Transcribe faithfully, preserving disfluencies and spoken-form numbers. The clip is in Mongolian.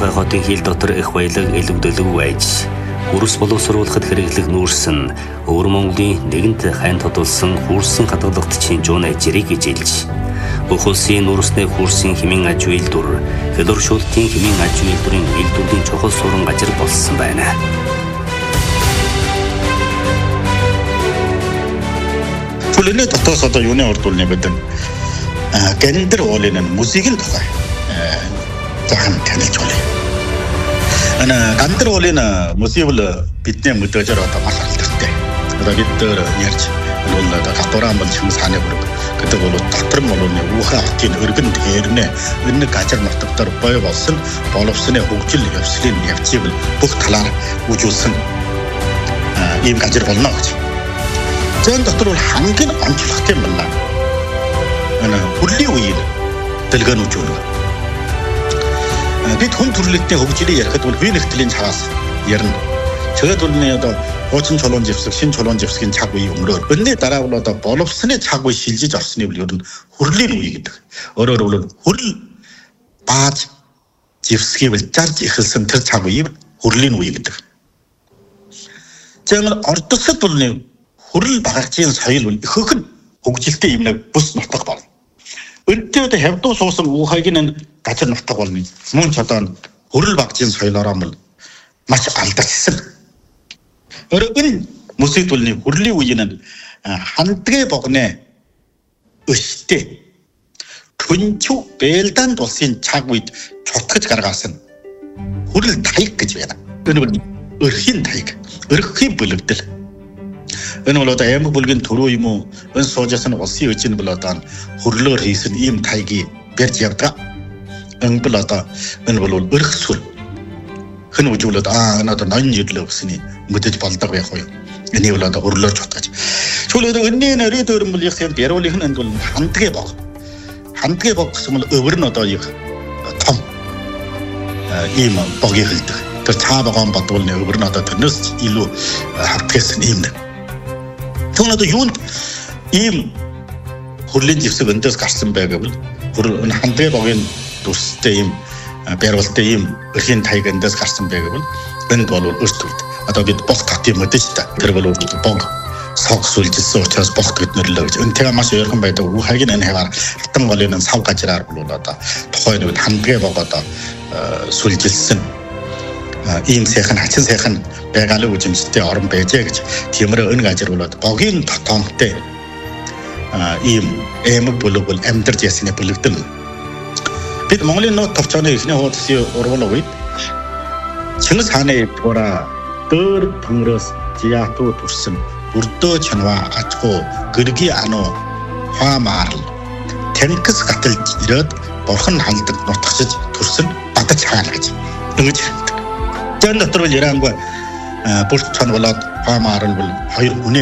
тухай хотын хил дотор их баялаг элвдөлөг байж үрс боловсруулахад хэрэглэх нүүрсэн өвөр Монголын нэгэнт хайн тодулсан хурсан хадгалагт чинжуун ажирыг гэж илж бүх улсын нүүрсний хурсын хэмээн аж үйлдвэр федершуултын хэмээн аж үйлдвэрийн үйлдвэрлэлийн чухал суран газар болсон байна. Түлэний дотоос одоо юуны ордуулны гэдэг гендер уулын музикийн тухай захан танилж байна. Ана гендер уулын музик бол бидний мэдээж одоо маш алдартай. Одоо бид ярьж бол гатуран бол чимс хааны бүрэг гэдэг бол дотор молооны уухай хотын өргөн дээрнэ энэ газар нутагтар бой болсон боловсны хөгжил явслын явцыг бүх талаар үжүүлсэн ийм газар болно гэж. Зэн дотор бол хамгийн онцлогтой юм байна. Ана хүрлийн үеийн дэлгэн үжүүлнэ. Бид хүн төрөлхтний хөгжлийг ярихад бол бие нэгтлийн цагаас ярина. Тэгээд бол нэ одоо хуучин чулуун живсэг, шин чулуун живсгийн цаг үе өнгөрөөр. Өнний дараа бол одоо боловсны цаг үе шилжиж орсны бол ер нь хүрлийн үе гэдэг. Өөрөөр хэлбэл хүрл бааж живсгийг бол зарж эхэлсэн тэр цаг үе хүрлийн үе гэдэг. Тэгвэл ордосод бол нэ хүрл багцын соёл бол ихэнх нь хөгжилтэй юм нэг бүс нутаг байна. Өнөөдөр одоо хавдуу суусан уухайг нь газар нутаг болно. Мөн ч одоо хүрл багцын соёлороо бол маш алдарсан. Өргөн мөсөд бол хүрлийн үеийн хандгээ богны өштэй түнчүү бэлдан тулсын цаг үед чутгаж гаргасан хүрл таяг гэж байна. Энэ бол өрхийн таяг, өрхийн бүлэгдэл. Энэ бол одоо аймаг бүлгийн төрөө юм уу? Энэ суужсан улсын үеийн бол одоо хөрлөөр хийсэн ийм таягийг барьж явдаг. Энэ бол одоо энэ бол өрх сүр. Хэн үжүүлээд аа энэ одоо ноён жилээ өгсөний мэдэж болдог байх уу? Энэ бол одоо хөрлөөр чутгаж. Чүлээд өнний нэрийн төрөм бол их юм бяруулах нь бол хандгээ баг. Хандгээ баг гэсэн бол өвөр нь одоо их том ийм богийг хэлдэг. Тэр цаа багаан бодвол нэ өвөр нь одоо тэрнээс илүү хавтгасан юм нэ. Тэгвэл одоо юунд ийм хөрлийн живсэг өндөөс гарсан байг гэвэл энэ хандгээ богийн дүрстэй ийм байрвалтай ийм өрхийн таяг өндөөс гарсан байг гэвэл энэ бол өөртөө одоо бид бох татыг мэдэж та тэр бол бог сог сүлжилсэн учраас бох гэд нэрлээ гэж. Энэтэй маш ойрхон байдаг. Ухагийн энэ хавар хатан голын сав газраар бол одоо тухайн үед хандгээ бог одоо сүлжилсэн ийм сайхан хачин сайхан байгаалаг үжимстэй орон байжээ гэж. Тиймэр энэ газар бол богийн дотоомтой ийм аймаг бүлэг бол амьдарч ясны бүлэгдэн. Бид Монголын нот товчооны эхний хуудсын ургуул үед Чингис хааны тура дөр төмрөөс жиятуу төрсөн бүрдөө чанва ачхуу гэрги ануу хаамаарл Тэнгис гаталж ирээд бурхан халдаг нутгачж төрсөн бадаж хаана гэж ингэж хэлдэг. Зэн дотор бол Ирангүй бүрт чанвалаад хаамаарл бол хоёр үнэ